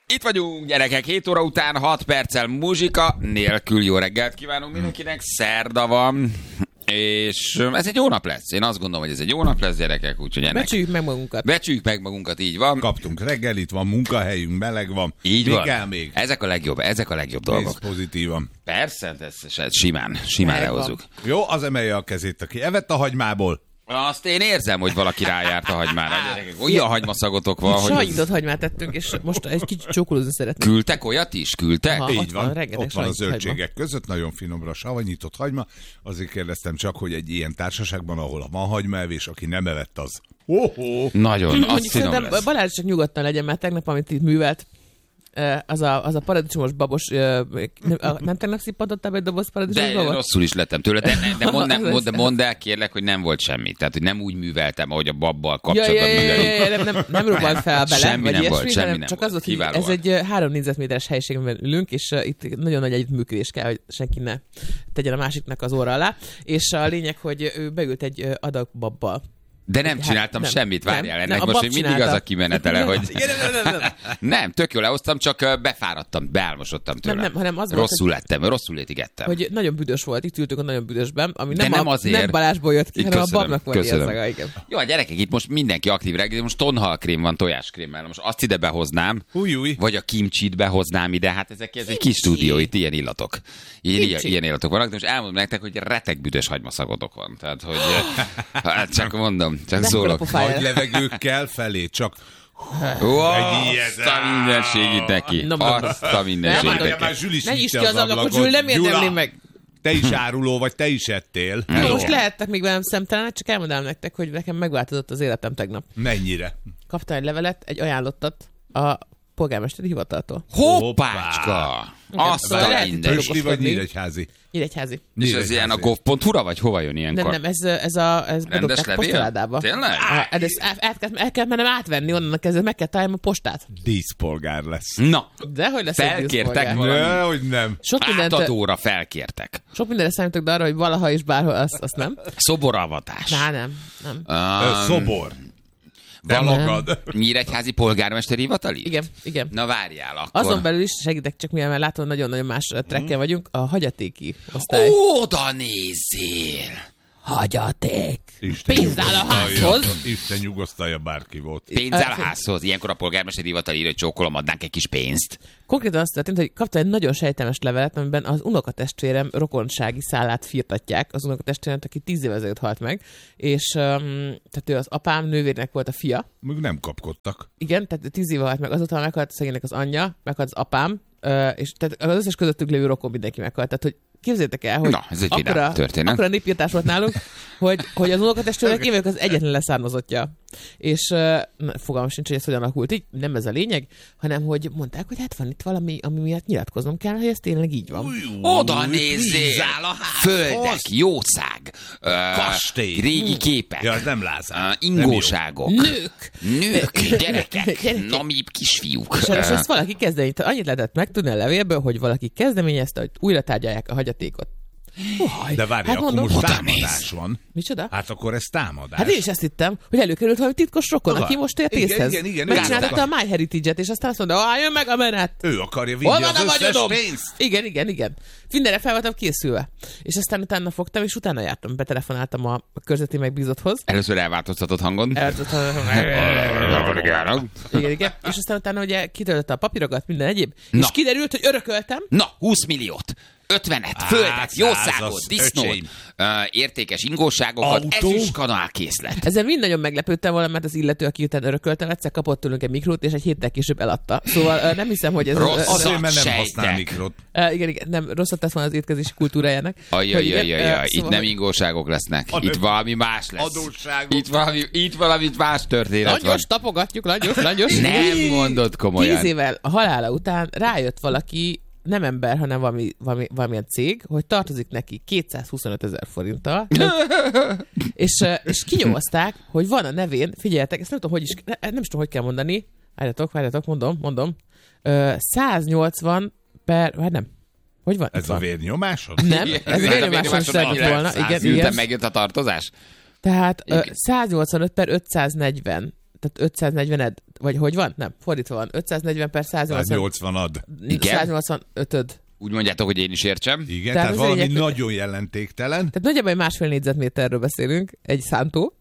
Itt vagyunk, gyerekek, 7 óra után 6 perccel muzsika nélkül. Jó reggelt kívánunk mindenkinek, szerda van, és ez egy jó nap lesz. Én azt gondolom, hogy ez egy jó nap lesz, gyerekek, úgyhogy ennek... Becsüljük meg magunkat. Becsüljük meg magunkat, így van. Kaptunk reggelit, van munkahelyünk, meleg van. Így mi van. kell még? Ezek a legjobb dolgok. Nézd pozitívan. Persze, ez simán lehozzuk. Jó, az emelje a kezét, aki evett a hagymából. Azt én érzem, hogy valaki rájárt a hagymára. Gyerekek, olyan hagymaszagotok van, hogy... Sajnyitott hagymát tettünk, és most egy kicsit csókolózni szeretnék. Küldtek olyat is? Küldtek? Aha. Így van, rengeteg ott van a savanyított zöldségek között, nagyon finomra savanyított hagyma. Azért kérdeztem csak, hogy egy ilyen társaságban, ahol van hagymaevés, aki nem evett, az... Nagyon, azt Mondjuk finom szerintem lesz. Balázs csak nyugodtan legyen, mert tegnap, amit itt művelt, az a paradicsomos babos, nem tegnap szippantottál be egy doboz paradicsomos De babot? rosszul is lettem tőle, de mondd el kérlek, hogy nem volt semmi. Tehát, hogy nem úgy műveltem, ahogy a babbal kapcsolatban művelik. Nem robbant fel bele, Semmi vagy nem ilyesmi, volt, semmi hanem nem csak volt. az volt, hogy ez Kiválóan. egy 3 négyzetméteres helyiségben ülünk, és itt nagyon nagy együttműködés kell, hogy senki ne tegyen a másiknak az óra alá, és a lényeg, hogy ő beült egy adag babbal. De nem csináltam nem, semmit, várjál, nem, ennek a most bab még mindig csinálta. az a kimenetele, hogy... Nem. Nem, tök jól lehoztam, csak befáradtam, beálmosodtam tőle. Nem, hanem az volt, rosszul lettem, rosszul égettem. hogy nagyon büdös volt, itt ültünk a nagyon büdösben, ami De nem azért. nem Balázsból jött ki, hanem a Köszönöm, babnak volt ilyen köszönöm. szaga, igen. Jó, a gyerekek, itt most mindenki aktív reggel, most tonhalkrém van tojáskrémmel, most azt ide behoznám, Új. vagy a kimcsit behoznám ide, hát ez egy kis stúdió, itt ilyen illatok. Ilyen illatok vannak, de most elmondom nektek, hogy retek büdös hagymaszagotok van. Tehát, hogy hát csak mondom, csak szólok. Nagy levegőkkel felé, csak... Azt a mindenségit neki. Azt a mindenségit Nem, neki. Már Zsül is Ne nyitja nyisd ki az ablakot, ablakot. Zsül, nem érdemli Gyula, meg. Te is áruló vagy, te is ettél. Na, Jó. most lehettek még velem szemtelenek, csak elmondám nektek, hogy nekem megváltozott az életem tegnap. Mennyire? Kaptam egy levelet, egy ajánlottat a polgármesteri hivataltól. Hoppácska! Azt Szóval a lehet, hogy minden. Pösli vagy Nyíregyházi? Nyíregyházi. És ez ilyen a gov.hu-ra, vagy hova jön ilyenkor? Nem, ez Rendes bedobták levél? postaládába. Tényleg? El kell mennem átvenni onnan kezdve, meg kell találnom a postát. Díszpolgár lesz. Na, De hogy lesz egy felkértek díszpolgár? valami Hogy nem. átadóra felkértek. Sok mindenre számítok, de arra, hogy valaha is bárhol, azt nem. Szoboravatás. Nem. Szobor. Te Valami- magad. Nyíregyházi polgármesteri hivatali? Igen. Na várjál akkor. Azon belül is segítek, csak mivel már látom, nagyon-nagyon más trekken vagyunk, a hagyatéki osztály. Oda nézzél! Hagyaték! Isten Pénz áll a házhoz. Isten nyugosztalja, bárki volt. Pénz áll a házhoz. Ilyenkor a polgármesteri hivatal írja, hogy csókolom, adnánk egy kis pénzt. Konkrétan azt történt, hogy kaptam egy nagyon sejtelmes levelet, amiben az unokatestvérem rokonsági szálát firtatják, az unokatestvéremet, aki 10 évvel ezelőtt halt meg, és tehát ő az apám nővérnek volt a fia. Még nem kapkodtak. Igen, tehát 10 éve halt meg, azután meghalt szegénynek az anyja, meghalt az apám, és tehát az összes közöttük lévő rokon mindenki meghalt. Tehát, hogy képzeljétek el, hogy Na, ez egy vidám történet. akkora népírtás volt nálunk, hogy az unokatestvérnek én vagyok az egyetlen leszármazottja. És fogalmam sincs, hogy ez hogyan alakult így, nem ez a lényeg, hanem hogy mondták, hogy hát van itt valami, ami miatt nyilatkoznom kell, hogy ez tényleg így van. Oda nézzél! Földek, jószág, Kastély. régi képek, Ja, ez nem Lázár. ingóságok, Nők! gyerekek, nami kisfiúk. És ezt valaki kezdeményezte. Annyit lehetett megtudni a levélből, hogy valaki kezdeményezte, hogy újra tárgyalják a hagyatékot. De várj, hát akkor mondom, most oda támadás néz. van. Micsoda? Hát akkor ez támadás. Hát én is ezt hittem, hogy előkerült valami titkos rokon, Aha. aki most ért Igen, észhez. igen, Megcsinálta a MyHeritage-et, és aztán azt mondta, jön meg a menet. Ő akarja Hol vinni van az a összes vagyonom? pénzt. Igen. Mindenre fel voltam készülve. És aztán utána fogtam, és utána jártam, betelefonáltam a körzeti megbízotthoz. Először elváltoztatott hangon. Igen. És aztán utána ugye kitöltötte a papírokat, minden egyéb. Na. És kiderült, hogy örököltem. Na, 20 milliót. 50-et, földet, jószágot, százas, disznót, öcsém. értékes ingóságokat, Autó? ezüstkanál készlet. Ezen mind nagyon meglepődtem volna, mert az illető, aki után örököltem, egyszer kapott tőlünk egy mikrót, és egy héttel később eladta. Szóval nem hiszem, hogy ez... Rossz. Azért, mert nem Sejtek. használ mikrot. Igen, nem, rosszat tesz volna az étkezési kultúrájának. Ajajajajaj, itt Szóval, nem ingóságok lesznek. Itt valami más lesz. Adósságok. Itt valami más történet van. Langyos, tapogatjuk, langyos. Nem mondod komolyan. 10 évvel a halála után rájött valaki, nem ember, hanem valamilyen cég, hogy tartozik neki 225 000 forinttal, és kinyomozták, hogy van a nevén, figyeljetek, ezt nem tudom, nem is tudom, hogy kell mondani, várjatok, mondom, 180 per, hát nem, hogy van? Ez a vérnyomásod? Nem, ez vérnyomáson segít volna, igen. Megjött a tartozás? Tehát 185 per 540. tehát 540-ed, vagy hogy van? Nem, fordítva van. 540 per 180 ad. 185-öd. Úgy mondjátok, hogy én is értsem. Igen, Tehát tehát az valami lényeg, hogy- nagyon jelentéktelen. Tehát nagyjából egy 1,5 négyzetméterről beszélünk, egy szántó.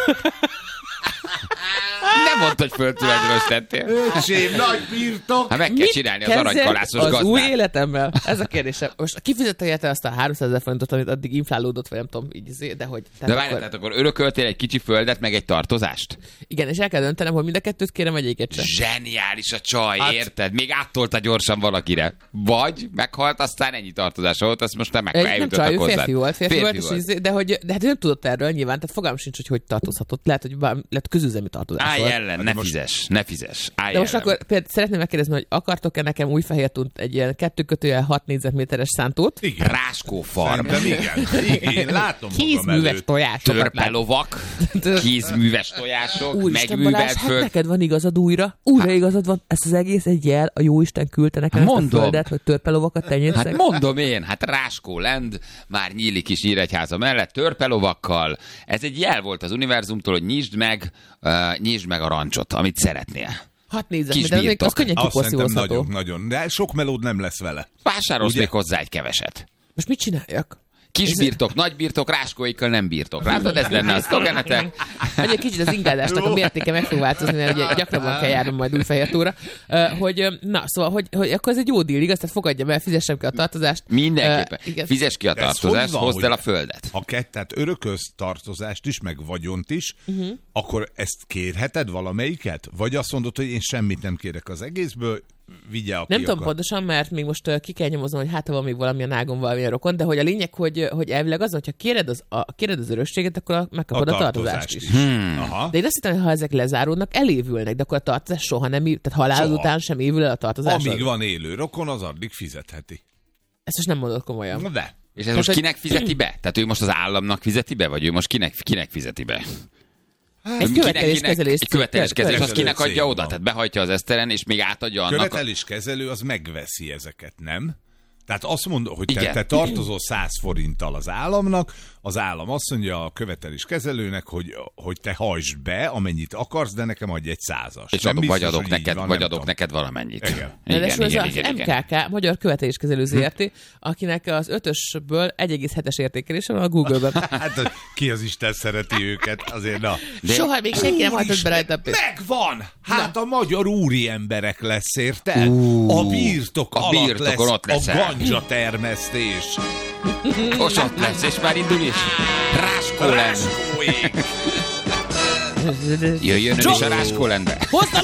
Nem mondd, hogy földtulajdonostettél. Öcsém, nagy birtok! Hát meg kell csinálni az kezdjek aranykalászos az új gazdát. életemmel? Ez a kérdésem. Most kifizette érte azt a 300 000 forintot, amit addig inflálódott, vagy nem tudom, így, de hogy. De várjál, tehát akkor örököltél egy kicsi földet, meg egy tartozást? Igen, és el kell döntenem, hogy mind a kettőt kérem, vagy egyiket sem. Zseniális a csaj, érted? Még áttolta gyorsan valakire. Vagy meghalt, aztán ennyi tartozása volt, azt most nem Nem eljutottak csaj, ő hozzá. férfi volt, de hát ő nem tudott erről nyilván, tehát fogalmam sincs, hogy tartozhatott. Lehet közüzemi tartozás Állj volt. ellen, ne fizes, ne fizes. Állj De most ellen. akkor például szeretném megkérdezni, hogy akartok-e nekem új fehér tunt egy ilyen 2/6 négyzetméteres szántót? Igen. Ráskófarm. Szerintem igen. Én látom magam Kézműves előtt. tojásokat lát. Törpelovak, kézműves tojások, Úristen megművelt Balázs, hát föld. neked van igazad újra. Újra igazad van. Ez az egész egy jel, a jóisten küldte nekem ezt a Mondom. földet, hogy törpelovakat tenyészek. Hát mondom én, hát Ráskó Land már nyílik is Nyíregyháza mellett, törpelovakkal. Ez egy jel volt az univerzumtól, hogy nyisd meg a rancsot, amit szeretnél. 6 négyzetméter, Kis az könnyen Azt szerintem kiposzívozható. nagyon. De sok melód nem lesz vele. Vásárolsz Ugye? még hozzá egy keveset. Most mit csináljak? Kis birtok, nagy birtok, ráskóikkal nem birtok. Látod, ez lenne a szlogenetek. Hogy egy kicsit az ingázásnak a mértéke meg fog változni, mert ugye gyakrabban kell járnom majd Újfehértóra. Szóval, hogy akkor ez egy jó díl, igaz? Tehát fogadjam el, fizessem ki a tartozást. Mindenképpen. Igen. Fizes ki a De ez tartozást, hogy van, hozd hogy- el a földet. Ha tehát örökölsz tartozást is, meg vagyont is, akkor ezt kérheted valamelyiket? Vagy azt mondod, hogy én semmit nem kérek az egészből, vigye, aki Nem tudom akar. pontosan, mert még most ki kell nyomoznom, hogy hát van még valamilyen ágon, valamilyen rokon, de hogy a lényeg, hogy elvileg az, hogyha kéred az örökséget, akkor megkapod a tartozást is. Aha. De én azt hittem, hogy ha ezek lezáródnak, elévülnek, de akkor a tartozás soha nem tehát halálod Soha. után sem évül el a tartozás. Amíg van élő rokon, az addig fizetheti. Ezt most nem mondod komolyan. Na de. És ez most hogy- kinek fizeti be? Tehát ő most az államnak fizeti be, vagy ő most kinek fizeti be? Ez követeléskezelés. Követeléskezelés. Az kinek cég adja oda? van. Tehát behajtja az eszteren, és még átadja annak. Követeléskezelő az megveszi ezeket, nem? Tehát azt mondod, hogy Igen. te tartozol 100 forinttal az államnak, az állam azt mondja a követeléskezelőnek, hogy te hajtsd be, amennyit akarsz, de nekem adj egy 100-as. És Nem vagy biztos, adok hogy neked, így van, vagy nem adok tudom. neked valamennyit. Igen. Ráadásul ez az MKK, Magyar Követeléskezelő ZRT, akinek az 5-ösből 1,7-es értékelése van a Google-ben. Hát ki az Isten szereti őket, azért na. Soha még senki nem hajtott be rajta a pénzt. Megvan! Hát a magyar úri emberek lesz, érted? A birtok a alatt birtokon lesz ott leszel. a ganja termesztés. Most ott lesz, és már indul is. Ráskó Land. Ráskóék. Jöjjön ön is a Ráskó Landbe. Hozd a